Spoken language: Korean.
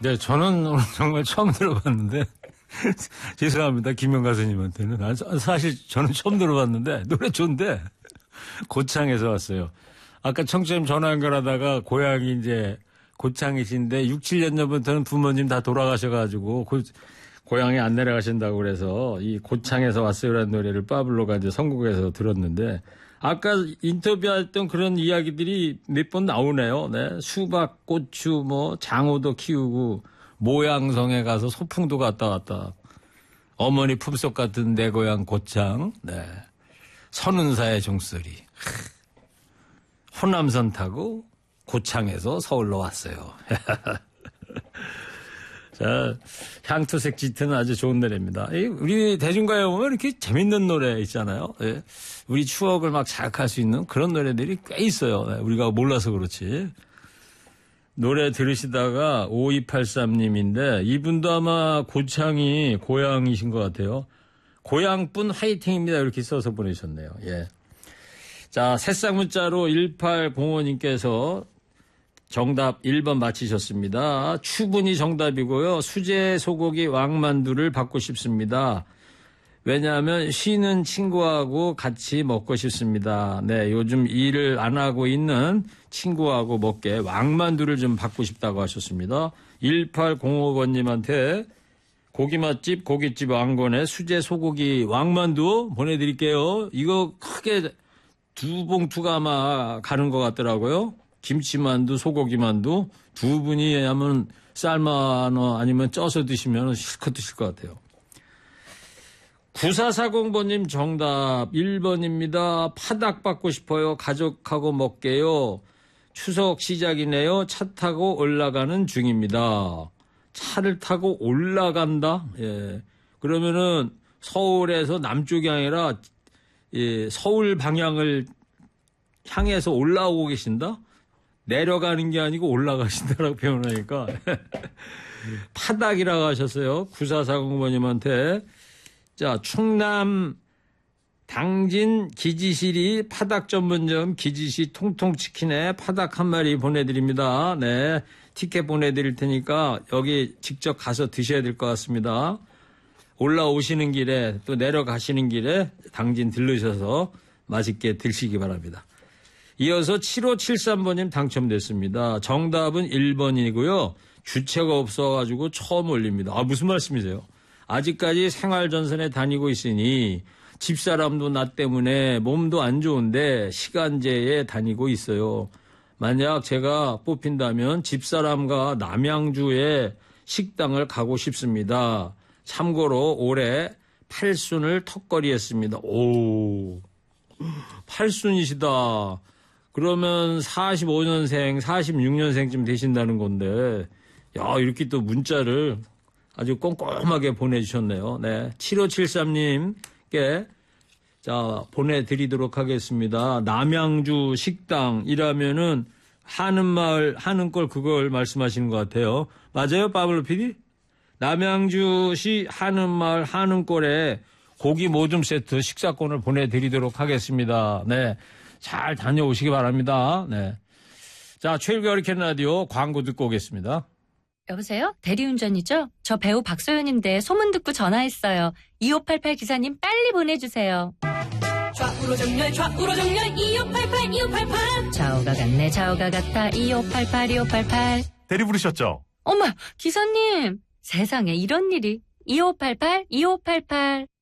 네, 저는 오늘 정말 처음 들어봤는데 죄송합니다. 김영 가수님한테는. 사실 저는 처음 들어봤는데 노래 좋은데 고창에서 왔어요. 아까 청취자님 전화 연결하다가 고향이 이제 고창이신데 6, 7년 전부터는 부모님 다 돌아가셔가지고 고향에 안 내려가신다고 그래서 이 고창에서 왔어요라는 노래를 빠블로가 이제 선곡해서 들었는데 아까 인터뷰했던 그런 이야기들이 몇 번 나오네요. 네. 수박, 고추, 뭐 장어도 키우고 모양성에 가서 소풍도 갔다 왔다. 어머니 품속 같은 내 고향 고창. 네. 선운사의 종소리. 호남선 타고 고창에서 서울로 왔어요. 자, 향토색 짙은 아주 좋은 노래입니다. 우리 대중가요 보면 이렇게 재밌는 노래 있잖아요. 예. 우리 추억을 막 자극할 수 있는 그런 노래들이 꽤 있어요. 네. 우리가 몰라서 그렇지. 노래 들으시다가 5283님인데 이분도 아마 고창이 고향이신 것 같아요. 고향분 화이팅입니다. 이렇게 써서 보내셨네요. 예. 자, 새싹 문자로 1805님께서 정답 1번 맞히셨습니다. 추분이 정답이고요. 수제 소고기 왕만두를 받고 싶습니다. 왜냐하면 쉬는 친구하고 같이 먹고 싶습니다. 네, 요즘 일을 안 하고 있는 친구하고 먹게 왕만두를 좀 받고 싶다고 하셨습니다. 1805번님한테 고기 맛집 고깃집 왕건의 수제 소고기 왕만두 보내드릴게요. 이거 크게 두 봉투가 아마 가는 것 같더라고요. 김치만두, 소고기만두 두 분이 하면 삶아서 아니면 쪄서 드시면 실컷 드실 것 같아요. 9440번님 정답 1번입니다. 파닭 받고 싶어요. 가족하고 먹게요. 추석 시작이네요. 차 타고 올라가는 중입니다. 차를 타고 올라간다? 예. 그러면은 서울에서 남쪽이 아니라 예, 서울 방향을 향해서 올라오고 계신다? 내려가는 게 아니고 올라가신다라고 표현하니까 파닭이라고 하셨어요. 9440번님한테. 자, 충남 당진 기지시리 파닭 전문점 기지시 통통치킨에 파닭 한 마리 보내드립니다. 네, 티켓 보내드릴 테니까 여기 직접 가서 드셔야 될 것 같습니다. 올라오시는 길에 또 내려가시는 길에 당진 들르셔서 맛있게 드시기 바랍니다. 이어서 7573번님 당첨됐습니다. 정답은 1번이고요. 주체가 없어가지고 처음 올립니다. 아, 무슨 말씀이세요? 아직까지 생활전선에 다니고 있으니 집사람도 나 때문에 몸도 안 좋은데 시간제에 다니고 있어요. 만약 제가 뽑힌다면 집사람과 남양주에 식당을 가고 싶습니다. 참고로 올해 8순을 턱걸이했습니다. 오, 8순이시다. 그러면 45년생, 46년생쯤 되신다는 건데, 야, 이렇게 또 문자를 아주 꼼꼼하게 보내주셨네요. 네. 7573님께 자, 보내드리도록 하겠습니다. 남양주 식당이라면은 하는마을, 하는꼴 그걸 말씀하시는 것 같아요. 맞아요, 파블로 PD? 남양주시 하는마을 하는꼴에 고기 모듬 세트 식사권을 보내드리도록 하겠습니다. 네. 잘 다녀오시기 바랍니다. 네. 자, 최일구 허리케인 라디오 광고 듣고 오겠습니다. 여보세요? 대리운전이죠? 저 배우 박소연인데 소문 듣고 전화했어요. 2588 기사님 빨리 보내주세요. 좌우로 정렬 2588 2588 좌우가 같네 좌우가 같아 2588 2588 대리 부르셨죠? 어머 기사님 세상에 이런 일이 2588 2588